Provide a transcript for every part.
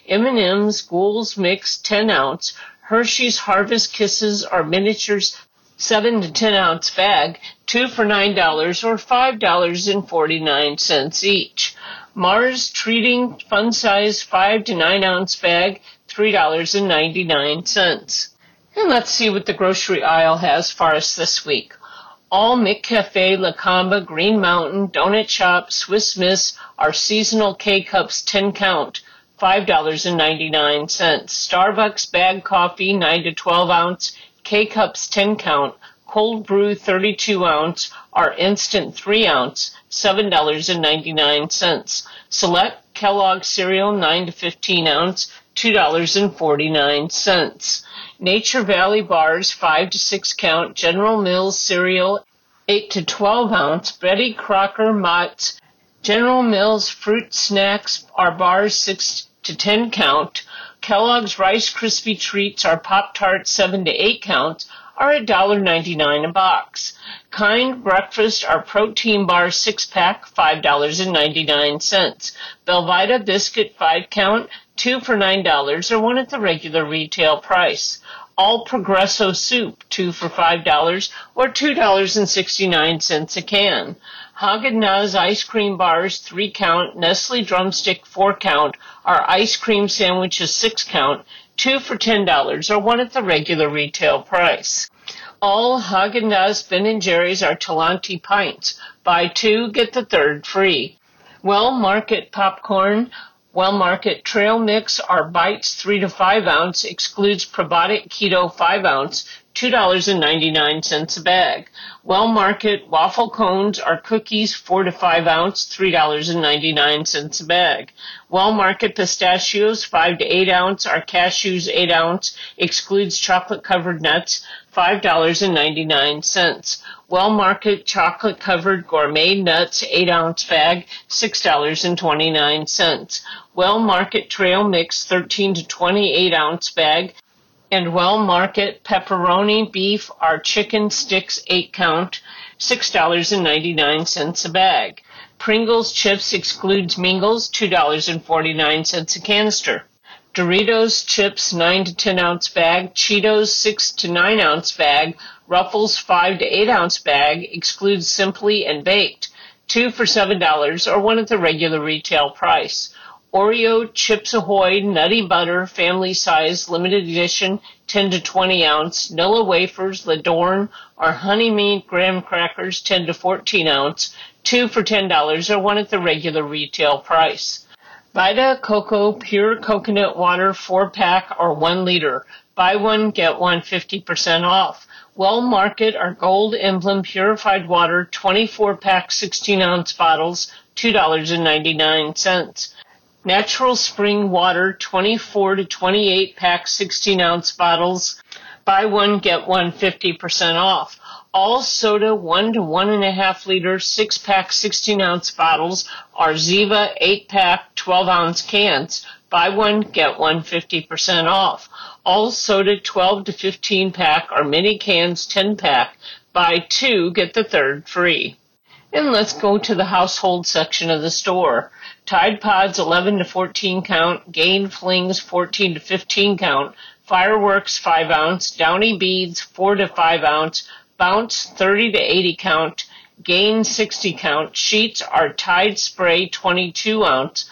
M&M's Ghouls Mix 10 ounce, Hershey's Harvest Kisses are miniatures 7 to 10 ounce bag, 2 for $9 or $5.49 each. Mars Treating Fun Size 5 to 9 ounce bag, $3.99. And let's see what the grocery aisle has for us this week. All McCafe, La Comba, Green Mountain, Donut Shop, Swiss Miss are seasonal K-Cups 10 count, $5.99. Starbucks bag coffee 9 to 12 ounce, K-Cups 10 count, cold brew 32 ounce are instant 3 ounce, $7.99. Select Kellogg cereal 9 to 15 ounce, $2.49. Nature Valley bars 5 to 6 count, General Mills cereal 8 to 12 ounce, Betty Crocker Mott's General Mills fruit snacks are bars 6 to 10 count. Kellogg's Rice Krispie treats are Pop-Tarts 7 to 8 count are $1.99 a box. Kind breakfast are protein bar 6-pack, $5.99. Belvita biscuit 5 count, 2 for $9 or 1 at the regular retail price. All Progresso soup, 2 for $5 or $2.69 a can. Haagen-Dazs ice cream bars 3 count, Nestle drumstick 4 count are ice cream sandwiches 6 count, 2 for $10 or 1 at the regular retail price. All Haagen-Dazs Ben & Jerry's are Talenti pints. Buy 2, get the 3rd free. Well Market popcorn, Well Market trail mix are bites 3 to 5 ounce, excludes probiotic keto 5 ounce, $2.99 a bag. Well Market waffle cones are cookies 4 to 5 ounce, $3.99 a bag. Well Market pistachios 5 to 8 ounce are cashews 8 ounce, excludes chocolate covered nuts, $5.99. Well Market chocolate covered gourmet nuts 8 ounce bag, $6.29. Well Market trail mix 13 to 28 ounce bag, and Well Market pepperoni beef are chicken sticks 8 count, $6.99 a bag. Pringles chips excludes Mingles, $2.49 a canister. Doritos chips 9 to 10 ounce bag, Cheetos 6 to 9 ounce bag, Ruffles 5 to 8 ounce bag, excludes Simply and Baked, 2 for $7 or 1 at the regular retail price. Oreo Chips Ahoy Nutty Butter Family Size Limited Edition 10 to 20 ounce, Nilla Wafers Ladorn or Honey Meat Graham Crackers 10 to 14 ounce, 2 for $10 or 1 at the regular retail price. Vita Coco Pure Coconut Water 4-pack or 1 liter. Buy one, get one 50% off. Well Market or Gold Emblem Purified Water 24-pack 16-ounce bottles, $2.99. Natural Spring Water 24 to 28 pack 16-ounce bottles. Buy one, get one 50% off. All soda 1 to 1.5 liter 6-pack 16-ounce bottles are Ziva 8-pack 12-ounce cans. Buy one, get one 50% off. All soda 12 to 15-pack are mini cans 10-pack. Buy 2, get the 3rd free. And let's go to the household section of the store. Tide Pods 11 to 14 count, Gain Flings 14 to 15 count, Fireworks 5 ounce, Downy Beads 4 to 5 ounce, Bounce 30 to 80 count, Gain 60 count, Sheets are Tide Spray 22 ounce,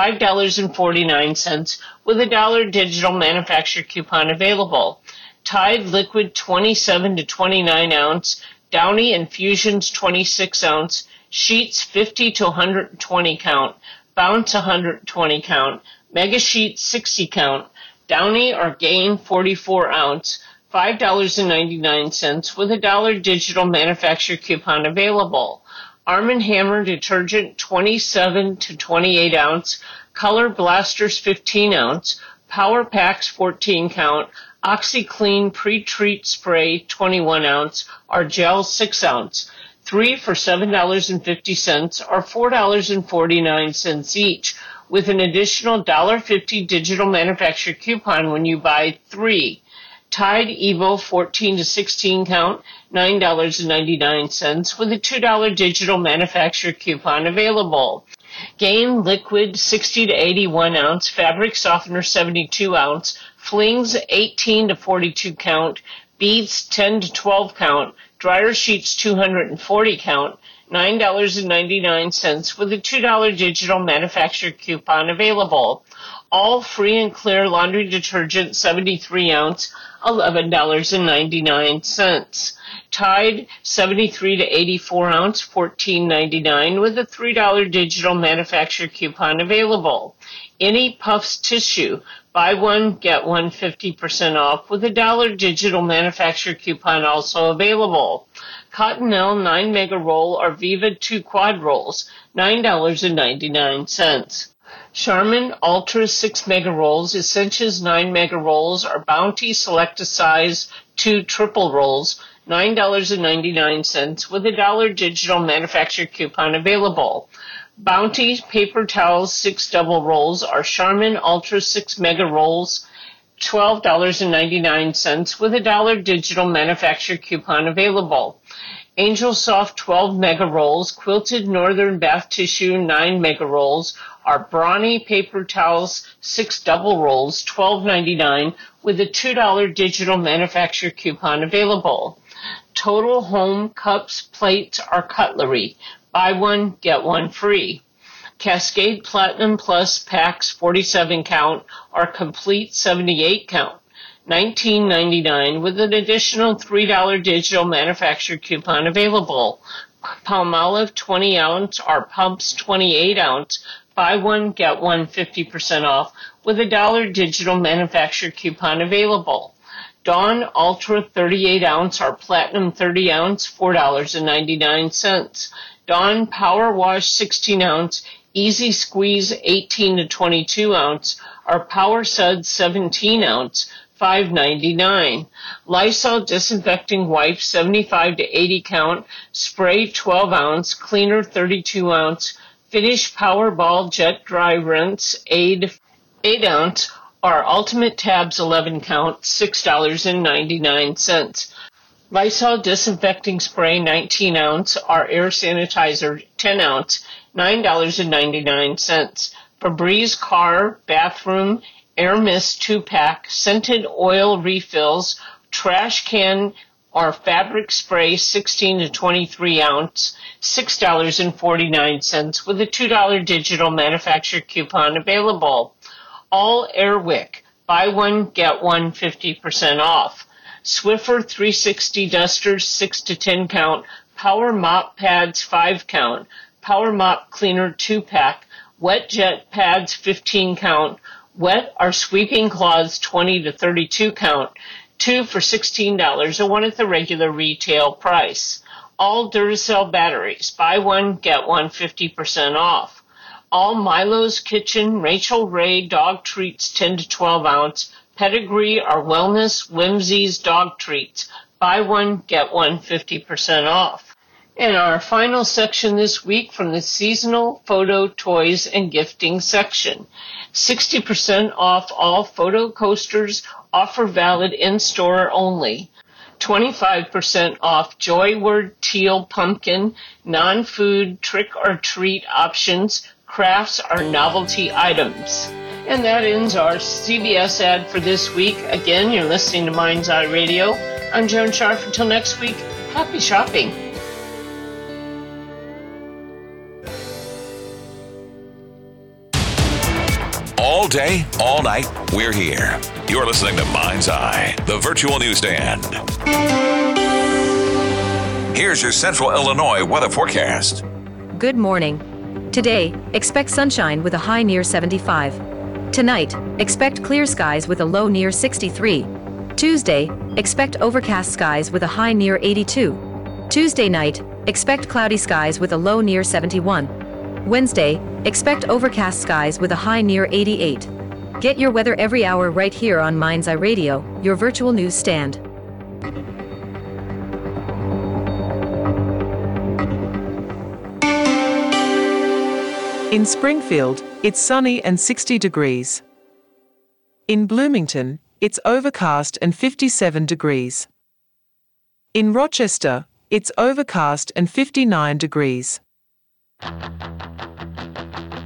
$5.49 with $1 digital manufacturer coupon available. Tide Liquid 27 to 29 ounce, Downy Infusions 26 ounce, Sheets 50 to 120 count, Bounce 120 count, Mega Sheet 60 count, Downy or Gain 44 ounce, $5.99 with $1 digital manufacturer coupon available. Arm & Hammer detergent 27 to 28 ounce, Color Blasters 15 ounce, Power Packs 14 count, OxyClean Pre-Treat Spray 21 ounce or Gel 6 ounce, 3 for $7.50 or $4.49 each, with an additional $1.50 digital manufacturer coupon when you buy 3. Tide Evo 14 to 16 count, $9.99 with a $2 digital manufacturer coupon available. Gain liquid 60 to 81 ounce, fabric softener 72 ounce, flings 18 to 42 count, beads 10 to 12 count, dryer sheets 240 count, $9.99 with a $2 digital manufacturer coupon available. All free and clear laundry detergent 73 ounce, $11.99. Tide 73 to 84 ounce, $14.99 with a $3 digital manufacturer coupon available. Any Puffs tissue, buy one, get one 50% off with a $1 digital manufacturer coupon also available. Cottonelle 9 Mega Roll or Viva 2 Quad Rolls, $9.99. Charmin Ultra 6 Mega Rolls, Essentials 9 Mega Rolls, or Bounty Select a Size 2 Triple Rolls, $9.99 with a $1 digital manufacturer coupon available. Bounty Paper Towels 6 Double Rolls or Charmin Ultra 6 Mega Rolls, $12.99 with a $1 digital manufacturer coupon available. Angel Soft 12 Mega Rolls, Quilted Northern Bath Tissue 9 Mega Rolls, or Brawny Paper Towels 6 Double Rolls, $12.99 with a $2 digital manufacturer coupon available. Total Home Cups, Plates, or Cutlery, buy one, get one free. Cascade Platinum Plus Packs 47 count or Complete 78 count, $19.99 with an additional $3 digital manufacturer coupon available. Palmolive 20 ounce or Pumps 28 ounce, buy one, get one 50% off with a $1 digital manufacturer coupon available. Dawn Ultra 38 ounce or Platinum 30 ounce, $4.99. Dawn Power Wash 16 ounce, Easy Squeeze 18 to 22 ounce, or Power Suds 17 ounce, $5.99. Lysol Disinfecting Wipes 75 to 80 count, Spray 12 ounce, Cleaner 32 ounce, Finish Powerball Jet Dry Rinse Aid 8 ounce, or Ultimate Tabs 11 count, $6.99. Lysol Disinfecting Spray 19 ounce or Air Sanitizer 10 ounce, $9.99. Febreze Car, Bathroom, Air Mist 2-pack, Scented Oil Refills, Trash Can or Fabric Spray 16 to 23 ounce, $6.49 with a $2 digital manufacturer coupon available. All Airwick, buy one, get one 50% off. Swiffer 360 Dusters 6 to 10 count, Power Mop Pads 5 count, Power Mop Cleaner 2-pack, Wet Jet Pads 15 count, Wet or Sweeping Cloths 20 to 32 count, 2 for $16 or one at the regular retail price. All Duracell batteries, buy one, get one 50% off. All Milo's Kitchen Rachel Ray Dog Treats 10 to 12 ounce, Pedigree or Wellness Whimsies Dog Treats, buy one, get one 50% off. And our final section this week from the seasonal photo, toys, and gifting section. 60% off all photo coasters, offer valid in-store only. 25% off Joyward Teal Pumpkin, non-food trick-or-treat options, crafts, or novelty items. And that ends our CBS ad for this week. Again, you're listening to Mind's Eye Radio. I'm Joan Sharf. Until next week, happy shopping. All day, all night, we're here. You're listening to Mind's Eye, the virtual newsstand. Here's your Central Illinois weather forecast. Good morning. Today, expect sunshine with a high near 75. Tonight, expect clear skies with a low near 63. Tuesday, expect overcast skies with a high near 82. Tuesday night, expect cloudy skies with a low near 71. Wednesday, expect overcast skies with a high near 88. Get your weather every hour right here on Mind's Eye Radio, your virtual news stand. In Springfield, it's sunny and 60 degrees. In Bloomington, it's overcast and 57 degrees. In Rochester, it's overcast and 59 degrees.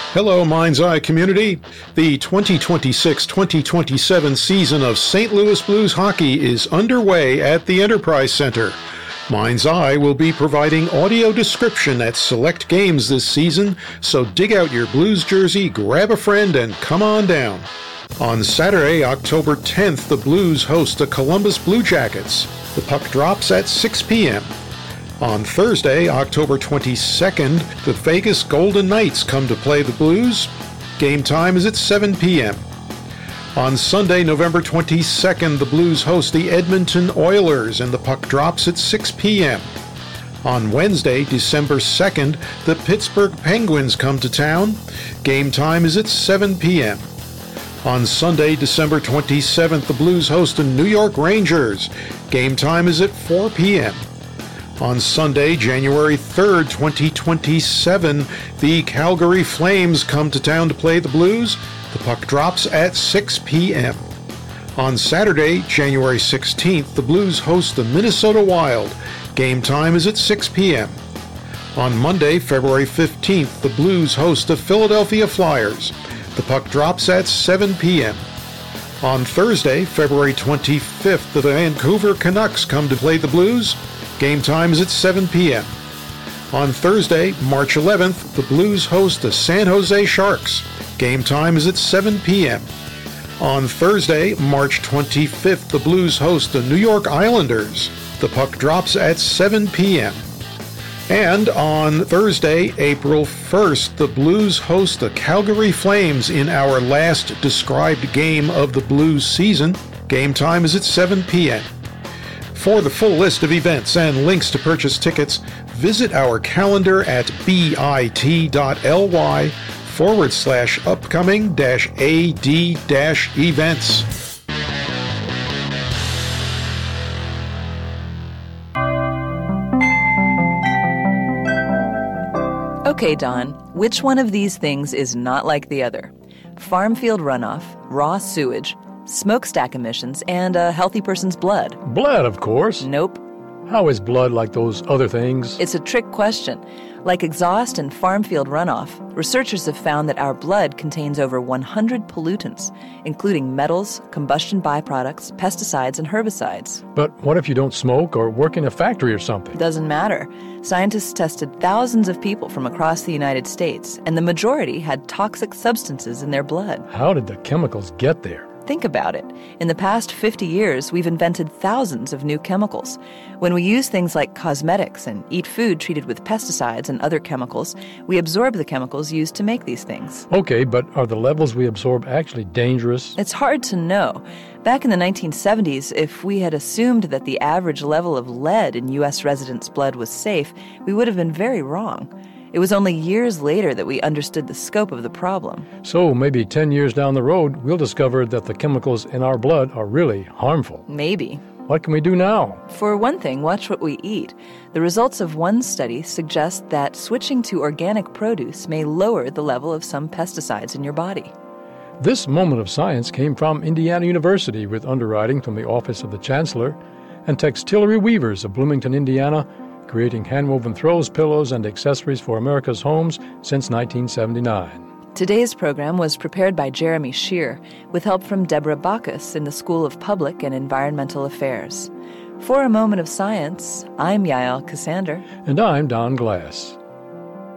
Hello, Mind's Eye community. The 2026-2027 season of St. Louis Blues hockey is underway at the Enterprise Center. Mind's Eye will be providing audio description at select games this season, so dig out your Blues jersey, grab a friend, and come on down. On Saturday, October 10th, the Blues host the Columbus Blue Jackets. The puck drops at 6 p.m. On Thursday, October 22nd, the Vegas Golden Knights come to play the Blues. Game time is at 7 p.m. On Sunday, November 22nd, the Blues host the Edmonton Oilers, and the puck drops at 6 p.m. On Wednesday, December 2nd, the Pittsburgh Penguins come to town. Game time is at 7 p.m. On Sunday, December 27th, the Blues host the New York Rangers. Game time is at 4 p.m. On Sunday, January 3rd, 2027, the Calgary Flames come to town to play the Blues. The puck drops at 6 p.m. On Saturday, January 16th, the Blues host the Minnesota Wild. Game time is at 6 p.m. On Monday, February 15th, the Blues host the Philadelphia Flyers. The puck drops at 7 p.m. On Thursday, February 25th, the Vancouver Canucks come to play the Blues. Game time is at 7 p.m. On Thursday, March 11th, the Blues host the San Jose Sharks. Game time is at 7 p.m. On Thursday, March 25th, the Blues host the New York Islanders. The puck drops at 7 p.m. And on Thursday, April 1st, the Blues host the Calgary Flames in our last described game of the Blues season. Game time is at 7 p.m. For the full list of events and links to purchase tickets, visit our calendar at bit.ly/upcoming-ad-events. Okay, Don, which one of these things is not like the other? Farm field runoff, raw sewage, smokestack emissions, and a healthy person's blood. Blood, of course. Nope. How is blood like those other things? It's a trick question. Like exhaust and farm field runoff, researchers have found that our blood contains over 100 pollutants, including metals, combustion byproducts, pesticides, and herbicides. But what if you don't smoke or work in a factory or something? Doesn't matter. Scientists tested thousands of people from across the United States, and the majority had toxic substances in their blood. How did the chemicals get there? Think about it. In the past 50 years, we've invented thousands of new chemicals. When we use things like cosmetics and eat food treated with pesticides and other chemicals, we absorb the chemicals used to make these things. Okay, but are the levels we absorb actually dangerous? It's hard to know. Back in the 1970s, if we had assumed that the average level of lead in U.S. residents' blood was safe, we would have been very wrong. It was only years later that we understood the scope of the problem. So maybe 10 years down the road, we'll discover that the chemicals in our blood are really harmful. Maybe. What can we do now? For one thing, watch what we eat. The results of one study suggest that switching to organic produce may lower the level of some pesticides in your body. This moment of science came from Indiana University with underwriting from the Office of the Chancellor and Textillery Weavers of Bloomington, Indiana, creating hand-woven throws, pillows, and accessories for America's homes since 1979. Today's program was prepared by Jeremy Shear, with help from Deborah Bacchus in the School of Public and Environmental Affairs. For a Moment of Science, I'm Yael Cassander. And I'm Don Glass.